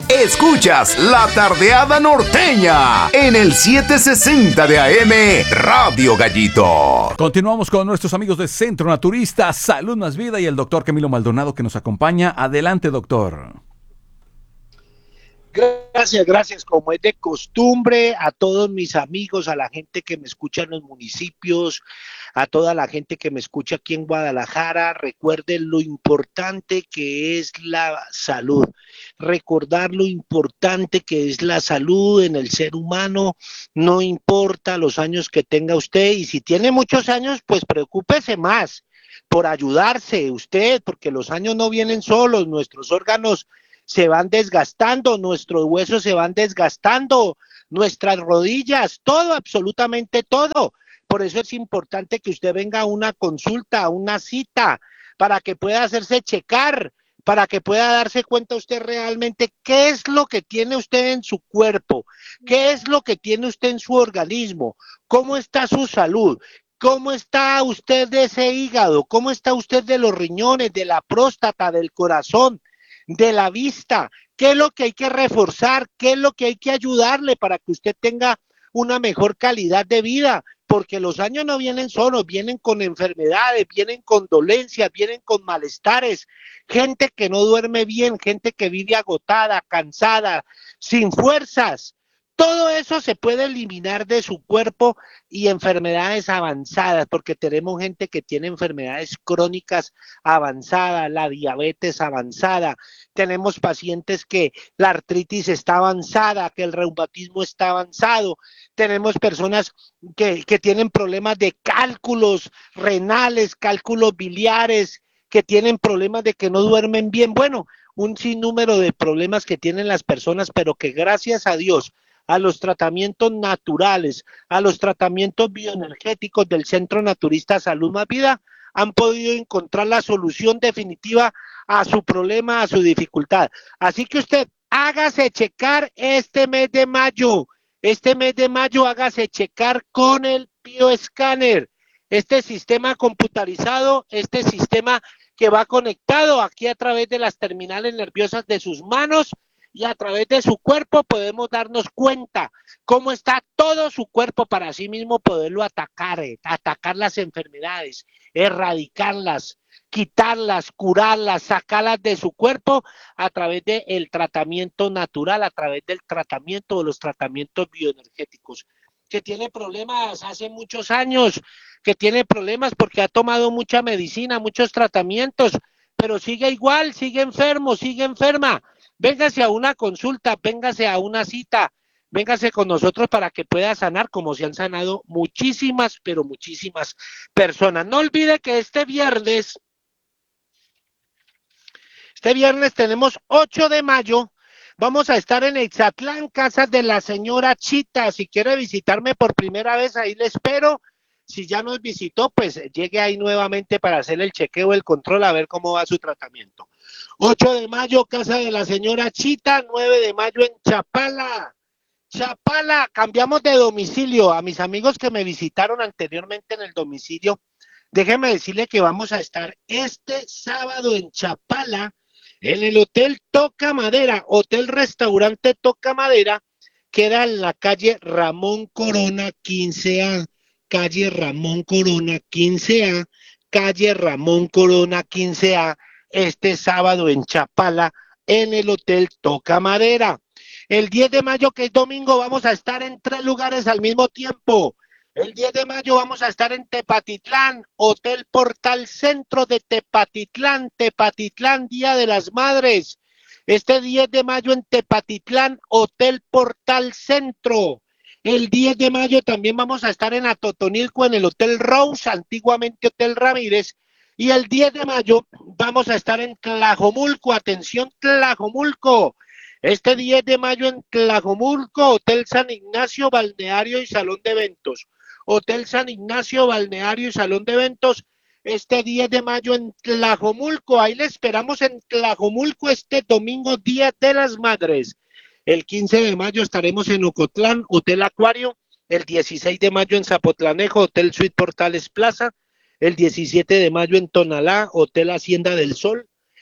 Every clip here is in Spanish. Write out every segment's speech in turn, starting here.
Escuchas La Tardeada Norteña en el 760 de AM Radio Gallito. Continuamos con nuestros amigos de Centro Naturista Salud Más Vida y el doctor Camilo Maldonado que nos acompaña. Adelante, doctor. Gracias, como es de costumbre, a todos mis amigos, a la gente que me escucha en los municipios, a toda la gente que me escucha aquí en Guadalajara, recuerden lo importante que es la salud, recordar lo importante que es la salud en el ser humano, no importa los años que tenga usted, y si tiene muchos años, pues preocúpese más por ayudarse usted, porque los años no vienen solos, nuestros órganos se van desgastando, nuestros huesos se van desgastando, nuestras rodillas, todo, absolutamente todo. Por eso es importante que usted venga a una consulta, a una cita, para que pueda hacerse checar, para que pueda darse cuenta usted realmente qué es lo que tiene usted en su cuerpo, qué es lo que tiene usted en su organismo, cómo está su salud. ¿Cómo está usted de ese hígado? ¿Cómo está usted de los riñones, de la próstata, del corazón, de la vista? ¿Qué es lo que hay que reforzar? ¿Qué es lo que hay que ayudarle para que usted tenga una mejor calidad de vida? Porque los años no vienen solos, vienen con enfermedades, vienen con dolencias, vienen con malestares, gente que no duerme bien, gente que vive agotada, cansada, sin fuerzas. Todo eso se puede eliminar de su cuerpo y enfermedades avanzadas, porque tenemos gente que tiene enfermedades crónicas avanzadas, la diabetes avanzada, tenemos pacientes que la artritis está avanzada, que el reumatismo está avanzado, tenemos personas que tienen problemas de cálculos renales, cálculos biliares, que tienen problemas de que no duermen bien, bueno, un sinnúmero de problemas que tienen las personas, pero que gracias a Dios, a los tratamientos naturales, a los tratamientos bioenergéticos del Centro Naturista Salud Más Vida, han podido encontrar la solución definitiva a su problema, a su dificultad. Así que usted hágase checar este mes de mayo hágase checar con el bioescáner, este sistema computarizado, este sistema que va conectado aquí a través de las terminales nerviosas de sus manos, y a través de su cuerpo podemos darnos cuenta cómo está todo su cuerpo para así mismo poderlo atacar las enfermedades, erradicarlas, quitarlas, curarlas, sacarlas de su cuerpo a través del tratamiento natural, a través del tratamiento de los tratamientos bioenergéticos. Que tiene problemas hace muchos años, que tiene problemas porque ha tomado mucha medicina, muchos tratamientos, pero sigue igual, sigue enfermo, sigue enferma. Véngase a una consulta, véngase a una cita, véngase con nosotros para que pueda sanar como se han sanado muchísimas, pero muchísimas personas. No olvide que este viernes tenemos 8 de mayo, vamos a estar en Exatlán, casa de la señora Chita. Si quiere visitarme por primera vez, ahí le espero. Si ya nos visitó, pues llegue ahí nuevamente para hacer el chequeo, el control, a ver cómo va su tratamiento. 8 de mayo, casa de la señora Chita. 9 de mayo en Chapala. Chapala, cambiamos de domicilio. A mis amigos que me visitaron anteriormente en el domicilio, déjenme decirle que vamos a estar este sábado en Chapala, en el Hotel Toca Madera, Hotel Restaurante Toca Madera, queda en la calle Ramón Corona 15A, calle Ramón Corona 15A, calle Ramón Corona 15A, este sábado en Chapala, en el Hotel Toca Madera. El 10 de mayo, que es domingo, vamos a estar en 3 lugares al mismo tiempo. El 10 de mayo vamos a estar en Tepatitlán, Hotel Portal Centro de Tepatitlán, Día de las Madres. Este 10 de mayo en Tepatitlán, Hotel Portal Centro. El 10 de mayo también vamos a estar en Atotonilco, en el Hotel Rose, antiguamente Hotel Ramírez. Y el 10 de mayo vamos a estar en Tlajomulco, atención Tlajomulco. Este 10 de mayo en Tlajomulco, Hotel San Ignacio, Balneario y Salón de Eventos. Hotel San Ignacio, Balneario y Salón de Eventos, este 10 de mayo en Tlajomulco. Ahí le esperamos en Tlajomulco este domingo, Día de las Madres. El 15 de mayo estaremos en Ocotlán, Hotel Acuario. El 16 de mayo en Zapotlanejo, Hotel Suite Portales Plaza. El 17 de mayo en Tonalá, Hotel Hacienda del Sol.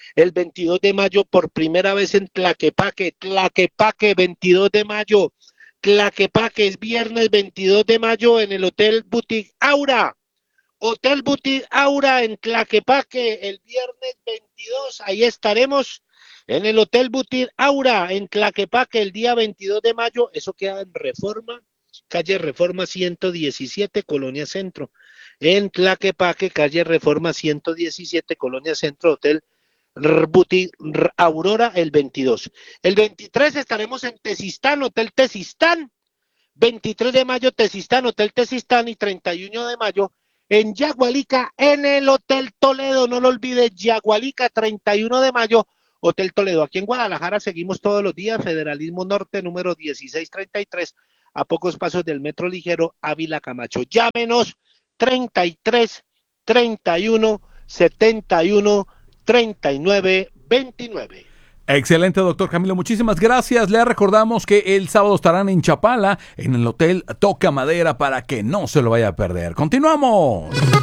El 22 de mayo por primera vez en Tlaquepaque, 22 de mayo. Tlaquepaque es viernes 22 de mayo en el Hotel Boutique Aura. Hotel Boutique Aura en Tlaquepaque el viernes 22. Ahí estaremos en el Hotel Boutique Aura en Tlaquepaque el día 22 de mayo. Eso queda en Reforma, calle Reforma 117, Colonia Centro. En Tlaquepaque, calle Reforma 117, Colonia Centro, Hotel Boutique Aurora el 22. El 23 estaremos en Tezistán, Hotel Tezistán. 23 de mayo, Tezistán, Hotel Tezistán, y 31 de mayo en Yagualica, en el Hotel Toledo. No lo olvides, Yagualica, 31 de mayo, Hotel Toledo. Aquí en Guadalajara seguimos todos los días, Federalismo Norte, número 1633, a pocos pasos del Metro Ligero, Ávila Camacho. Llámenos 33 31 71 39 29. Excelente, doctor Camilo. Muchísimas gracias. Le recordamos que el sábado estarán en Chapala, en el Hotel Toca Madera, para que no se lo vaya a perder. ¡Continuamos!